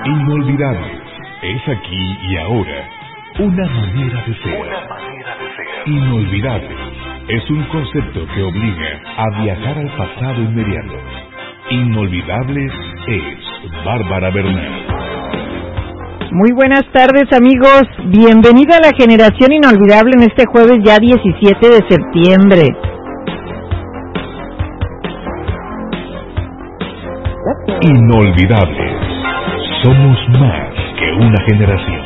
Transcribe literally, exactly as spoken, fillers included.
Inolvidables. Es aquí y ahora. Una manera de ser. Una manera de ser. Inolvidables. Es un concepto que obliga a viajar al pasado inmediato. Inolvidables es Bárbara Bernal. Muy buenas tardes, amigos. Bienvenida a la Generación Inolvidable en este jueves ya diecisiete de septiembre. Inolvidables. Somos más que una generación.